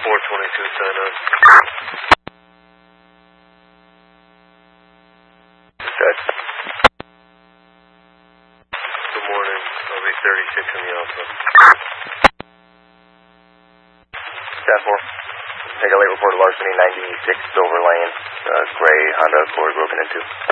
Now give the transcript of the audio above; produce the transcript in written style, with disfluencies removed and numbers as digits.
422, sign up. Dispatch. Good morning. I'll be 36 in the alpha. Staff 4. Take a late report of larceny, 96 Silver Lane. Gray Honda Accord broken into.